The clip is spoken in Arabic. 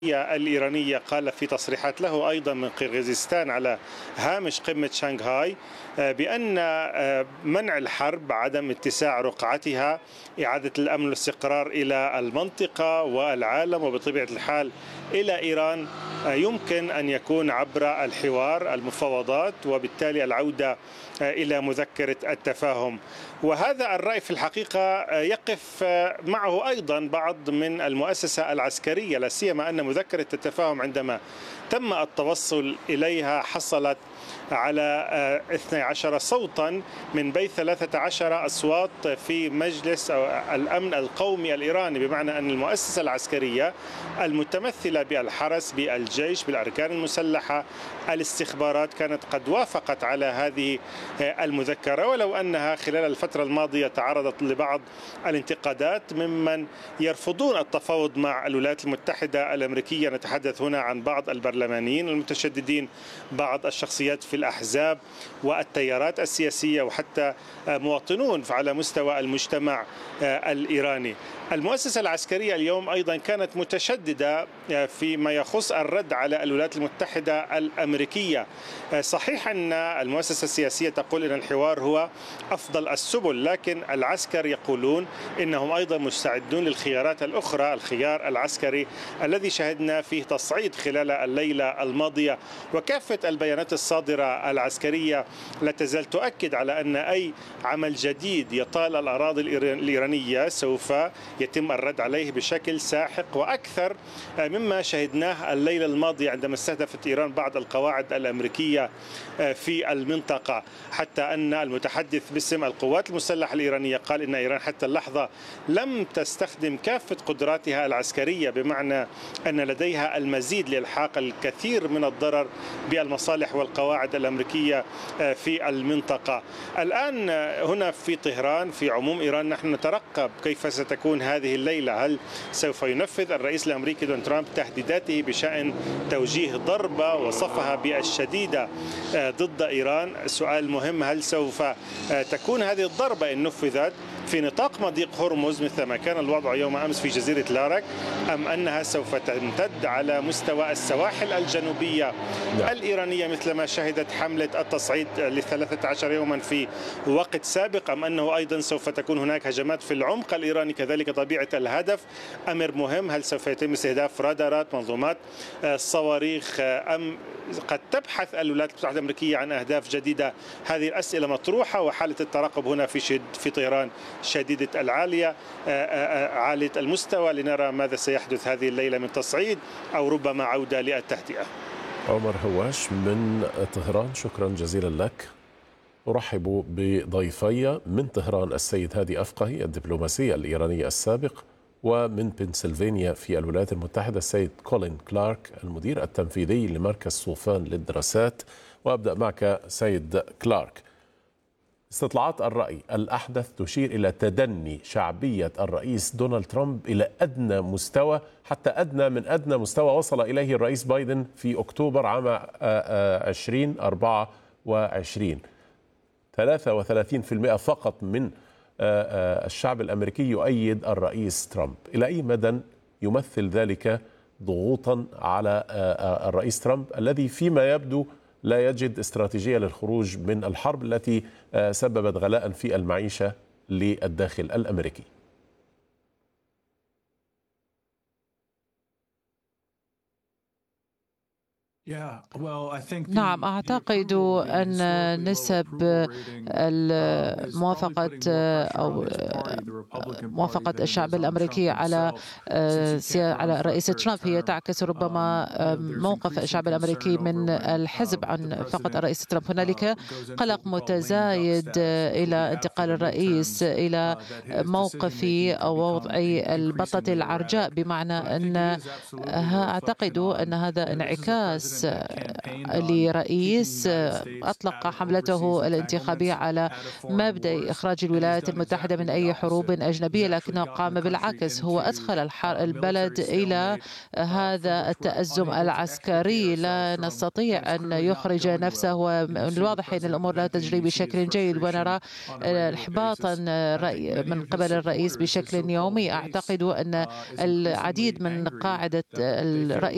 الإيرانية قال في تصريحات له أيضا من قرغيزستان على هامش قمة شنغهاي بأن منع الحرب، عدم اتساع رقعتها، إعادة الأمن والاستقرار إلى المنطقة والعالم وبطبيعة الحال إلى إيران يمكن أن يكون عبر الحوار، المفاوضات، وبالتالي العودة إلى مذكرة التفاهم. وهذا الرأي في الحقيقة يقف معه أيضا بعض من المؤسسة العسكرية، لا سيما أن مذكرة التفاهم عندما تم التوصل إليها حصلت على 12 صوتا من بين 13 أصوات في مجلس الأمن القومي الإيراني، بمعنى أن المؤسسة العسكرية المتمثلة بالحرس، بالجيش، بالأركان المسلحة، الاستخبارات كانت قد وافقت على هذه المذكرة، ولو أنها خلال الفترة الماضية تعرضت لبعض الانتقادات ممن يرفضون التفاوض مع الولايات المتحدة الأمريكية. نتحدث هنا عن بعض البرلمانيين المتشددين، بعض الشخصيات في الأحزاب والتيارات السياسية، وحتى مواطنون على مستوى المجتمع الإيراني. المؤسسة العسكرية اليوم أيضا كانت متشددة فيما يخص الرد على الولايات المتحدة الأمريكية. صحيح أن المؤسسة السياسية تقول أن الحوار هو أفضل السبل، لكن العسكر يقولون إنهم أيضا مستعدون للخيارات الأخرى، الخيار العسكري الذي شهدنا فيه تصعيد خلال الليلة الماضية. وكافة البيانات الصادرة العسكرية لا تزال تؤكد على أن أي عمل جديد يطال الأراضي الإيرانية سوف يتم الرد عليه بشكل ساحق وأكثر مما شهدناه الليلة الماضية عندما استهدفت إيران بعض القواعد الأمريكية في المنطقة، حتى أن المتحدث باسم القوات المسلحة الإيرانية قال إن إيران حتى اللحظة لم تستخدم كافة قدراتها العسكرية، بمعنى أن لديها المزيد لإلحاق الكثير من الضرر بالمصالح والقواعد الأمريكية في المنطقة. الآن هنا في طهران في عموم إيران نحن نترقب كيف ستكون هذه الليلة. هل سوف ينفذ الرئيس الأمريكي دونالد ترامب تهديداته بشأن توجيه ضربة وصفها بالشديدة ضد إيران؟ سؤال مهم، هل سوف تكون هذه الضربة إن نفذت في نطاق مضيق هرمز مثل ما كان الوضع يوم أمس في جزيرة لارك، أم أنها سوف تمتد على مستوى السواحل الجنوبية الإيرانية مثل ما شهدت حملة التصعيد ل13 يوما في وقت سابق، أم أنه أيضا سوف تكون هناك هجمات في العمق الإيراني؟ كذلك طبيعة الهدف أمر مهم، هل سوف يتم استهداف رادارات، منظومات صواريخ، أم قد تبحث الولايات المتحدة الأمريكية عن أهداف جديدة؟ هذه الأسئلة مطروحة، وحالة الترقب هنا في طهران شديدة العالية، عالية المستوى، لنرى ماذا سيحدث هذه الليلة من تصعيد أو ربما عودة للتهدئة. عمر هواش من طهران، شكرا جزيلا لك. أرحب بضيفي من طهران السيد هادي أفقهي الدبلوماسي الإيراني السابق، ومن بنسلفانيا في الولايات المتحدة السيد كولين كلارك المدير التنفيذي لمركز صوفان للدراسات. وأبدأ معك سيد كلارك. استطلاعات الرأي الأحدث تشير إلى تدني شعبية الرئيس دونالد ترامب إلى أدنى مستوى، حتى أدنى من أدنى مستوى وصل إليه الرئيس بايدن في أكتوبر عام 2024. 33% فقط من الشعب الأمريكي يؤيد الرئيس ترامب. إلى أي مدى يمثل ذلك ضغوطا على الرئيس ترامب الذي فيما يبدو لا يجد استراتيجية للخروج من الحرب التي سببت غلاء في المعيشة للداخل الأمريكي؟ نعم، أعتقد أن نسب الموافقة أو موافقة الشعب الأمريكي على الرئيس ترامب هي تعكس ربما موقف الشعب الأمريكي من الحزب عن فقط الرئيس ترامب. هنالك قلق متزايد إلى انتقال الرئيس إلى موقف أو وضع البطة العرجاء، بمعنى أن أعتقد أن هذا انعكاس لرئيس أطلق حملته الانتخابية على مبدأ إخراج الولايات المتحدة من أي حروب أجنبية، لكنه قام بالعكس، هو أدخل البلد إلى هذا التأزم العسكري. لا نستطيع أن يخرج نفسه، ومن الواضح أن الأمور لا تجري بشكل جيد، ونرى إحباطا من قبل الرئيس بشكل يومي. أعتقد أن العديد من قاعدة الرئيس